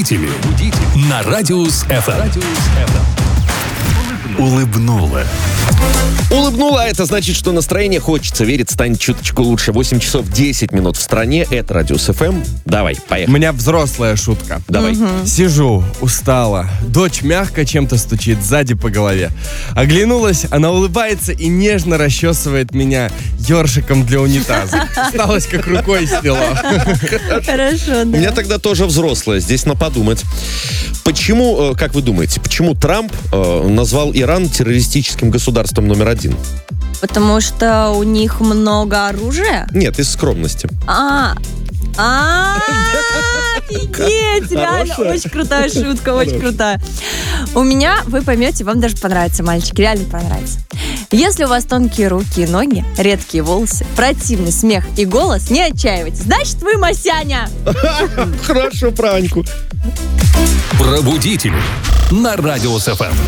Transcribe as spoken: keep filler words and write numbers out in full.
Пробудители. На Радиус эф эм. Улыбнула. Улыбнула, а это значит, что настроение, хочется верить, станет чуточку лучше. восемь часов десять минут в стране. Это Радиус эф эм. Давай, У поехали. меня взрослая шутка. Давай. Сижу, устала. Дочь мягко чем-то стучит сзади по голове. Оглянулась, она улыбается и нежно расчесывает меня ёршиком для унитаза. Осталось как рукой сняло. Хорошо, У да. меня тогда тоже взрослая, здесь на подумать. Почему, э, как вы думаете, почему Трамп э, назвал Иран террористическим государством номер один? Потому что у них много оружия. Нет, из скромности. А, а, офигеть, реально, Хорошая. очень крутая шутка, очень крутая. У меня, вы поймете, вам даже понравится, мальчики, реально понравится. Если у вас тонкие руки и ноги, редкие волосы, противный смех и голос, не отчаивайтесь. Значит, вы Масяня. Хорошо про Аньку. Пробудители. На Радиус эф эм.